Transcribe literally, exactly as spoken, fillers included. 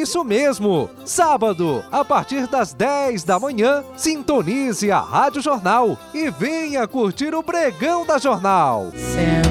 isso mesmo! Sábado, a partir das dez da manhã, sintonize a Rádio Jornal e venha curtir o Pregão da Jornal. Sempre